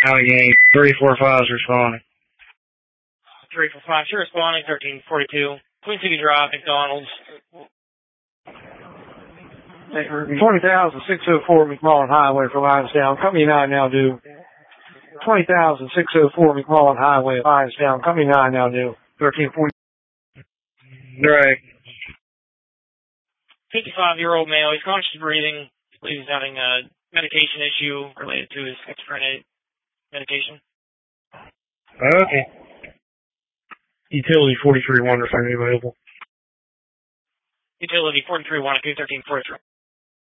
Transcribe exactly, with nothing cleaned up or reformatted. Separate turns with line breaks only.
Allegheny, three four five is responding.
three four five, sure responding, thirteen forty-two. Queen City Drive, McDonald's.
twenty thousand six oh four McMullen Highway for lines down. Company nine now due. twenty thousand six oh four McMullen Highway, lines down. Company nine now due. thirteen forty.
Right.
fifty-five-year-old male. He's conscious breathing. I believe he's having a medication issue related to his schizophrenia medication.
Okay. Utility forty-three one, if available.
Utility forty-three one, thirteen forty-three.